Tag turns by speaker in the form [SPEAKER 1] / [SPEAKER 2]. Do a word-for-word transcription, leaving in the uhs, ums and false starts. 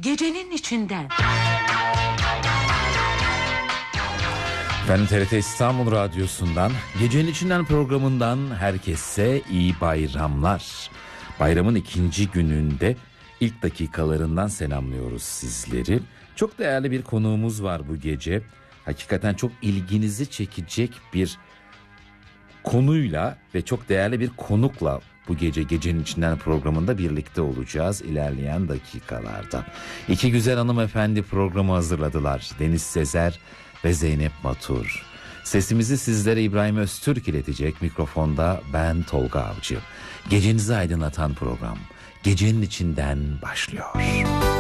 [SPEAKER 1] Gecenin içinden.
[SPEAKER 2] Efendim T R T İstanbul Radyosu'ndan, Gecenin İçinden programından herkese iyi bayramlar. Bayramın ikinci gününde ilk dakikalarından selamlıyoruz sizleri. Çok değerli bir konuğumuz var bu gece. Hakikaten çok ilginizi çekecek bir konuyla ve çok değerli bir konukla bu gece Gecenin İçinden programında birlikte olacağız ilerleyen dakikalarda. İki güzel hanımefendi programı hazırladılar. Deniz Sezer ve Zeynep Matur. Sesimizi sizlere İbrahim Öztürk iletecek, mikrofonda ben Tolga Avcı. Gecenizi aydınlatan program Gecenin İçinden başlıyor.